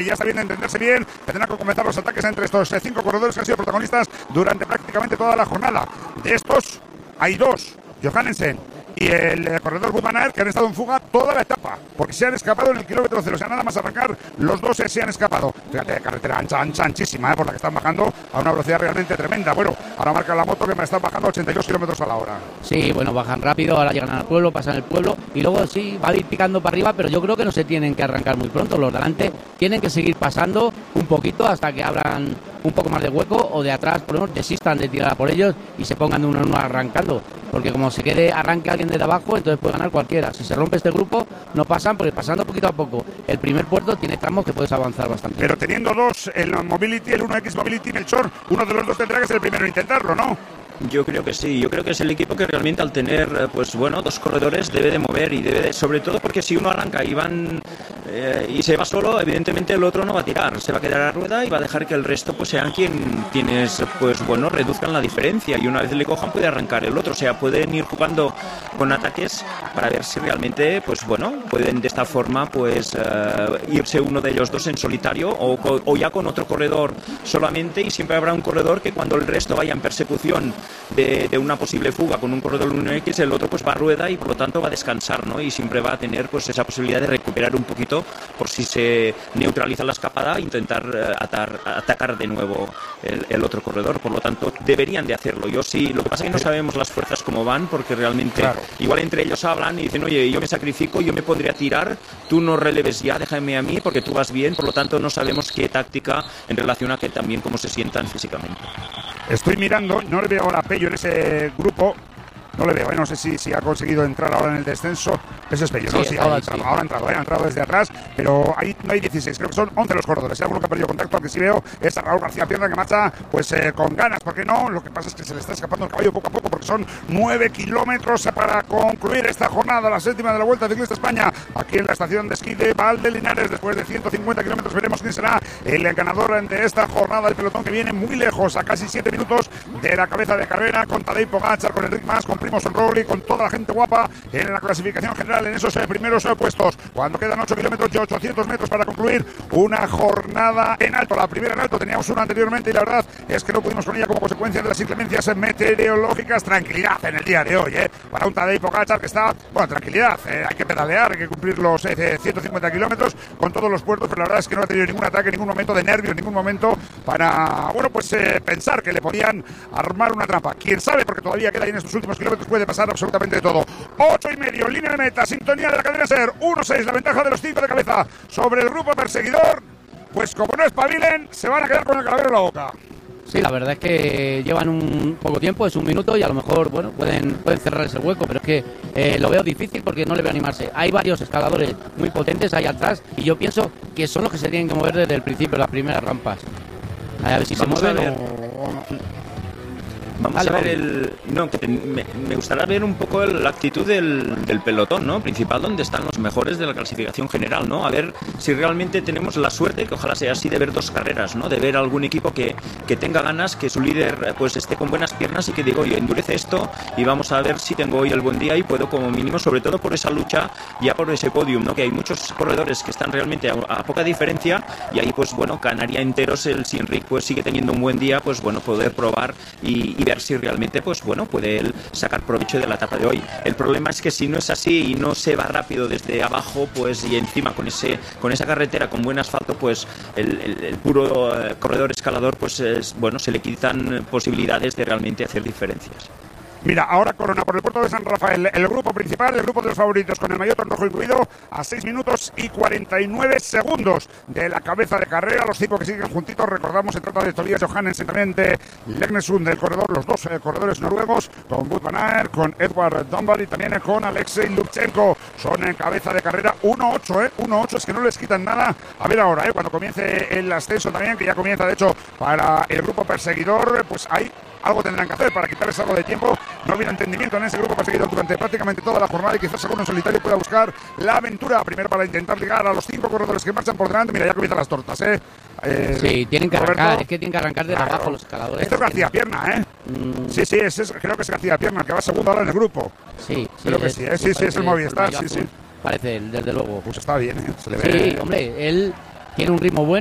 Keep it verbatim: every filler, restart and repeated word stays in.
y ya está bien de entenderse bien, tendrán que comenzar los ataques entre estos cinco corredores que han sido protagonistas durante prácticamente toda la jornada. De estos hay dos, Johannesen y el eh, corredor Wout van Aert, que han estado en fuga toda la etapa, porque se han escapado en el kilómetro cero, o sea, nada más arrancar, los dos eh, se han escapado. Fíjate, carretera ancha, ancha, anchísima, eh, por la que están bajando a una velocidad realmente tremenda. Bueno, ahora marca la moto que me está bajando a ochenta y dos kilómetros a la hora. Sí, bueno, bajan rápido, ahora llegan al pueblo, pasan el pueblo, y luego sí, va a ir picando para arriba, pero yo creo que no se tienen que arrancar muy pronto. Los de delante tienen que seguir pasando un poquito hasta que abran un poco más de hueco, o de atrás, por lo menos, desistan de tirar por ellos y se pongan de uno en uno arrancando. Porque como se quede, arranque alguien desde abajo, entonces puede ganar cualquiera. Si se rompe este grupo, no pasan, porque pasando poquito a poco, el primer puerto tiene tramos que puedes avanzar bastante. Pero teniendo dos, el Mobility, el uno equis Mobility, Melchor, uno de los dos tendrá que ser el primero en intentarlo, ¿no? Yo creo que sí, yo creo que es el equipo que realmente al tener, pues bueno, dos corredores debe de mover y debe de, sobre todo porque si uno arranca y van eh, y se va solo, evidentemente el otro no va a tirar, se va a quedar a rueda y va a dejar que el resto pues sean quien, quienes, pues bueno, reduzcan la diferencia, y una vez le cojan puede arrancar el otro, o sea, pueden ir jugando con ataques para ver si realmente, pues bueno, pueden de esta forma pues uh, irse uno de ellos dos en solitario o, o ya con otro corredor solamente, y siempre habrá un corredor que cuando el resto vaya en persecución De, de una posible fuga con un corredor uno equis, el otro pues va a rueda y por lo tanto va a descansar, ¿no? Y siempre va a tener pues esa posibilidad de recuperar un poquito por si se neutraliza la escapada e intentar uh, atar, atacar de nuevo el, el otro corredor. Por lo tanto deberían de hacerlo. Yo sí, lo que pasa es que no sabemos las fuerzas cómo van, porque realmente claro, igual entre ellos hablan y dicen, oye, yo me sacrifico, yo me podría tirar, tú no releves ya, déjame a mí porque tú vas bien. Por lo tanto no sabemos qué táctica en relación a que también cómo se sientan físicamente. Estoy mirando, no le veo ahora a Pello en ese grupo, no le veo, ¿eh? No sé si, si ha conseguido entrar ahora en el descenso. Ese es Pello, ¿no? Sí, sí, ahora, ha entrado, sí. ahora ha entrado, ¿eh? ha entrado desde atrás, pero ahí no hay dieciséis, creo que son once los corredores. Si alguno que ha perdido contacto, al que sí veo es a Raúl García Pierna, que marcha pues eh, con ganas, porque no, lo que pasa es que se le está escapando el caballo poco a poco, porque son nueve kilómetros para concluir esta jornada, la séptima de la Vuelta Ciclista España, aquí en la estación de esquí de Valdelinares. Después de ciento cincuenta kilómetros veremos quién será el ganador de esta jornada, el pelotón que viene muy lejos, a casi siete minutos de la cabeza de carrera, con Tadej Pogačar, con Enric Mas, con Primož Roglič, con toda la gente guapa en la clasificación general en esos eh, primeros eh, puestos, cuando quedan ocho kilómetros y ochocientos metros para concluir una jornada en alto. La primera en alto, teníamos una anteriormente y la verdad es que no pudimos con ella como consecuencia de las inclemencias meteorológicas. Tranquilidad en el día de hoy, ¿eh? para un Tadej Pogačar que está, bueno, tranquilidad, eh, hay que pedalear, hay que cumplir los eh, ciento cincuenta kilómetros con todos los puertos, pero la verdad es que no ha tenido ningún ataque, ningún momento de nervios, ningún momento para, bueno, pues eh, pensar que le podían armar una trampa. Quién sabe, porque todavía queda ahí en estos últimos kilómetros, puede pasar absolutamente de todo. Ocho y medio, línea de meta, sintonía de la cadena SER, uno seis, la ventaja de los cinco de cabeza sobre el grupo perseguidor. Pues como no espabilen, se van a quedar con el calavero en la boca. Sí, la verdad es que llevan un poco tiempo, es un minuto, y a lo mejor, bueno, pueden, pueden cerrar ese hueco, pero es que eh, lo veo difícil porque no le veo animarse. Hay varios escaladores muy potentes ahí atrás y yo pienso que son los que se tienen que mover desde el principio, las primeras rampas. A ver si Vamos se mueven o... Vamos Vale, a ver el... No, que te, me, me gustaría ver un poco el, la actitud del, del pelotón, ¿no? Principal, donde están los mejores de la clasificación general, ¿no? A ver si realmente tenemos la suerte, que ojalá sea así, de ver dos carreras, ¿no? De ver algún equipo que, que tenga ganas, que su líder pues esté con buenas piernas y que diga, oye, endurece esto y vamos a ver si tengo hoy el buen día y puedo como mínimo, sobre todo por esa lucha, ya por ese podium, ¿no? Que hay muchos corredores que están realmente a, a poca diferencia y ahí pues bueno, ganaría enteros el si Enric pues sigue teniendo un buen día, pues bueno, poder probar y, y ver si realmente pues bueno puede él sacar provecho de la etapa de hoy. El problema es que si no es así y no se va rápido desde abajo, pues y encima con ese con esa carretera con buen asfalto, pues el, el, el puro eh, corredor escalador pues es, bueno, se le quitan posibilidades de realmente hacer diferencias. Mira, ahora corona por el puerto de San Rafael el grupo principal, el grupo de los favoritos con el maillot rojo incluido, a seis minutos y cuarenta y nueve segundos de la cabeza de carrera. Los cinco que siguen juntitos, recordamos, se trata de Tobias Johannesen, también de Legnesund del corredor, los dos eh, corredores noruegos, con Wout van Aert, con Edward Dunbar y también eh, con Alexei Lubchenko. Son en cabeza de carrera uno ocho, eh, uno ocho, es que no les quitan nada. A ver ahora, eh, cuando comience el ascenso también, que ya comienza de hecho para el grupo perseguidor, pues hay algo tendrán que hacer para quitarles algo de tiempo. No hubiera entendimiento en ese grupo perseguidor durante prácticamente toda la jornada y quizás alguno en solitario pueda buscar la aventura primero para intentar llegar a los cinco corredores que marchan por delante. Mira, ya comienzan las tortas, ¿eh? eh sí, tienen que Roberto, arrancar, es que tienen que arrancar de claro, abajo los escaladores. Esto es García Pierna, ¿eh? Mm. Sí, sí, es, es, creo que es García Pierna, el que va segundo ahora en el grupo. Sí, sí. Creo que es, sí, ¿eh? sí, sí, es el Movistar, sí, sí. Parece él, desde luego. Pues está bien, ¿eh? Se le sí, ve... hombre, él... tiene un ritmo bueno.